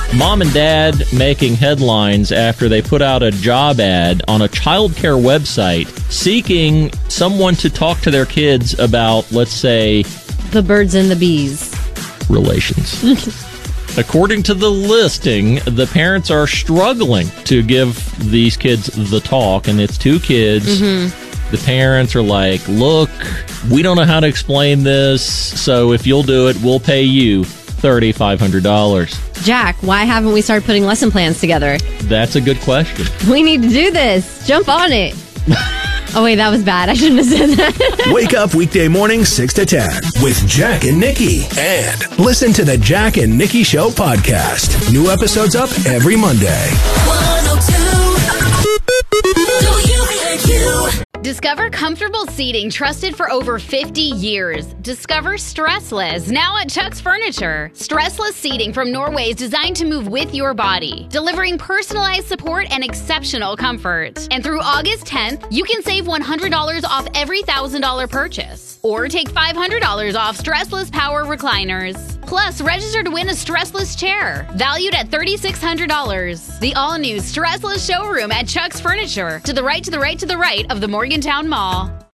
Mom and dad making headlines after they put out a job ad on a childcare website seeking someone to talk to their kids about, let's say, the birds and the bees. Relations. According to the listing, the parents are struggling to give these kids the talk, and it's two kids. The parents are like, look, we don't know how to explain this, so if you'll do it, we'll pay you $3,500. Jack, why haven't we started putting lesson plans together? That's a good question. We need to do this. Jump on it. Oh, wait, that was bad. I shouldn't have said that. Wake up weekday morning 6 to 10 with Jack and Nikki. And listen to the Jack and Nikki Show podcast. New episodes up every Monday. 102 WAQ. Discover comfortable seating trusted for over 50 years. Discover Stressless, now at Chuck's Furniture. Stressless seating from Norway is designed to move with your body, delivering personalized support and exceptional comfort. And through August 10th, you can save $100 off every $1,000 purchase. Or take $500 off Stressless Power Recliners. Plus, register to win a Stressless chair, valued at $3,600. The all-new Stressless showroom at Chuck's Furniture, to the right, to the right, to the right of the Morgantown Mall.